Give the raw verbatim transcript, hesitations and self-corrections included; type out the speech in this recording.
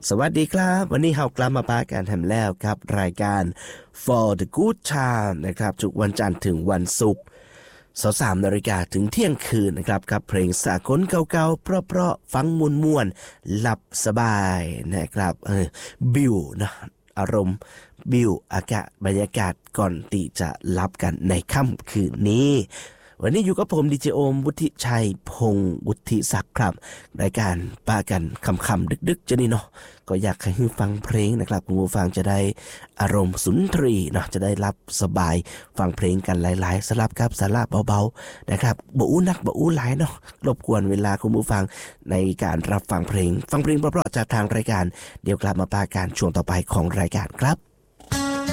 สวัสดีครับวันนี้เรากลับมาปากันทำแล้วครับรายการ For the Good Time นะครับทุกวันจันทร์ถึงวันศุกร์สามนาฬิกาถึงเที่ยงคืนนะครับกับเพลงสากลเก่าๆเพราะๆฟังมวนๆหลับสบายนะครับเออบิวนะอารมณ์บิวอากาศบรรยากาศก่อนที่จะหลับกันในค่ำคืนนี้วันนี้อยู่กับผมดีเจโอมวุฒิชัยพงศ์วุฒิศักดิ์ครับรายการป้ากันคำคำดึกๆจะนี่เนาะก็อยากให้ฟังเพลงนะครับคุณผู้ฟังจะได้อารมณ์สุนทรีเนาะจะได้รับสบายฟังเพลงกันหลายๆสลับกับสลับเบาๆนะครับบ่อู้นักบ่อู้หลายเนาะรบกวนเวลาคุณผู้ฟังในการรับฟังเพลงฟังเพลงเพราะๆจากทางรายการเดี๋ยวกลับมาป้ากันช่วงต่อไปของรายการครับ